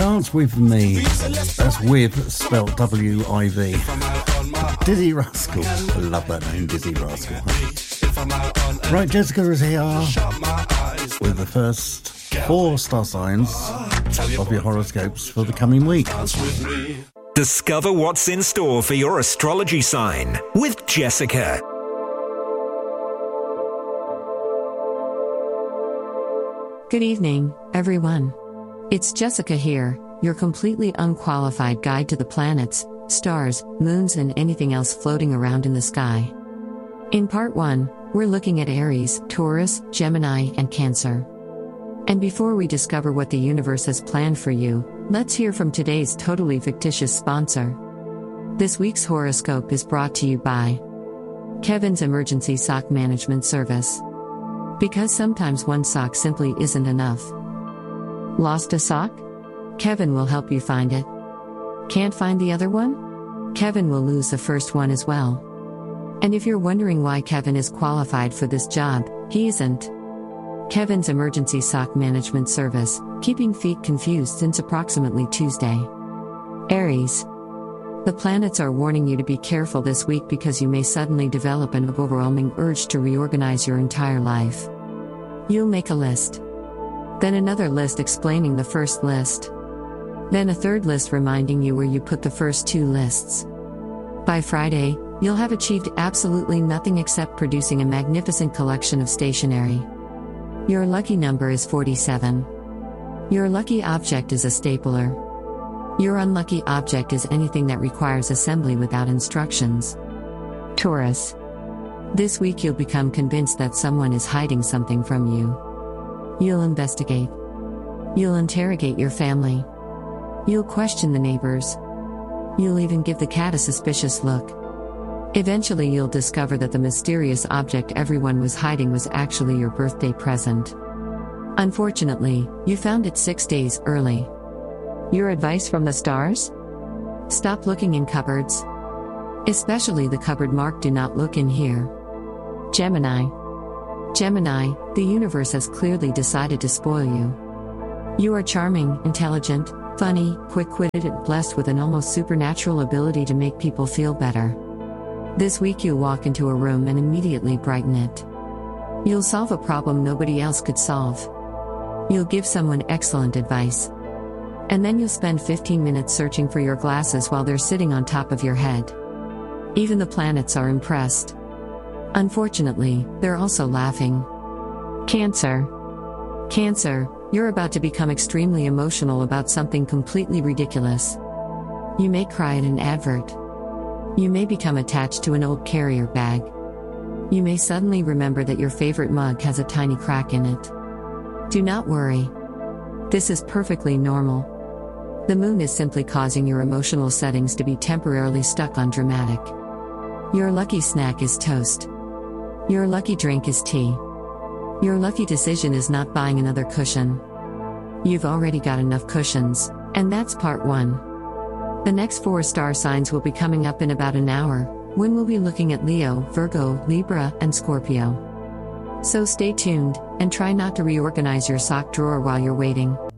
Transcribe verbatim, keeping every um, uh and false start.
Dance With Me. That's with, spelt W I V. Dizzy Rascal. I love that name, Dizzy Rascal. Right, Jessica is here with the first four star signs of your horoscopes for the coming week. Discover what's in store for your astrology sign with Jessica. Good evening, everyone. It's Jessica here, your completely unqualified guide to the planets, stars, moons, and anything else floating around in the sky. In part one, we're looking at Aries, Taurus, Gemini, and Cancer. And before we discover what the universe has planned for you, let's hear from today's totally fictitious sponsor. This week's horoscope is brought to you by Kevin's Emergency Sock Management Service. Because sometimes one sock simply isn't enough. Lost a sock? Kevin will help you find it. Can't find the other one? Kevin will lose the first one as well. And if you're wondering why Kevin is qualified for this job, he isn't. Kevin's Emergency Sock Management Service, keeping feet confused since approximately Tuesday. Aries. The planets are warning you to be careful this week because you may suddenly develop an overwhelming urge to reorganize your entire life. You'll make a list. Then another list explaining the first list. Then a third list reminding you where you put the first two lists. By Friday, you'll have achieved absolutely nothing except producing a magnificent collection of stationery. Your lucky number is forty-seven. Your lucky object is a stapler. Your unlucky object is anything that requires assembly without instructions. Taurus. This week you'll become convinced that someone is hiding something from you. You'll investigate. You'll interrogate your family. You'll question the neighbors. You'll even give the cat a suspicious look. Eventually you'll discover that the mysterious object everyone was hiding was actually your birthday present. Unfortunately, you found it six days early. Your advice from the stars? Stop looking in cupboards. Especially the cupboard marked "Do not look in here." Gemini. Gemini, the universe has clearly decided to spoil you. You are charming, intelligent, funny, quick-witted, and blessed with an almost supernatural ability to make people feel better. This week you'll walk into a room and immediately brighten it. You'll solve a problem nobody else could solve. You'll give someone excellent advice. And then you'll spend fifteen minutes searching for your glasses while they're sitting on top of your head. Even the planets are impressed. Unfortunately, they're also laughing. Cancer. Cancer, you're about to become extremely emotional about something completely ridiculous. You may cry at an advert. You may become attached to an old carrier bag. You may suddenly remember that your favorite mug has a tiny crack in it. Do not worry. This is perfectly normal. The moon is simply causing your emotional settings to be temporarily stuck on dramatic. Your lucky snack is toast. Your lucky drink is tea. Your lucky decision is not buying another cushion. You've already got enough cushions, and that's part one. The next four star signs will be coming up in about an hour, when we'll be looking at Leo, Virgo, Libra, and Scorpio. So stay tuned, and try not to reorganize your sock drawer while you're waiting.